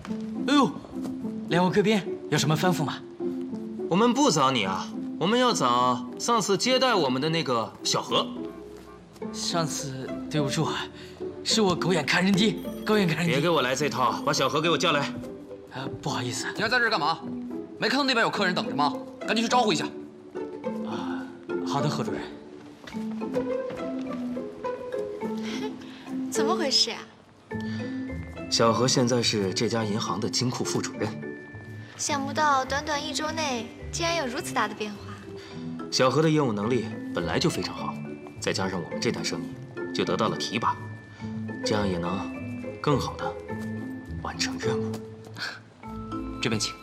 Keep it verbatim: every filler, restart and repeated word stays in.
哎呦，两位贵宾有什么吩咐吗？ 我们不找你啊，我们要找上次接待我们的那个小何。 上次对不住啊，是我狗眼看人低，狗眼看人低。 别给我来这套，把小何给我叫来。 啊，不好意思。 你还在这儿干嘛？没看到那边有客人等着吗？赶紧去招呼一下。 啊，好的，何主任。 怎么回事呀？ 小何现在是这家银行的金库副主任。 想不到短短一周内竟然有如此大的变化。 小何的业务能力本来就非常好，再加上我们这单生意就得到了提拔，这样也能更好的完成任务。 这边请。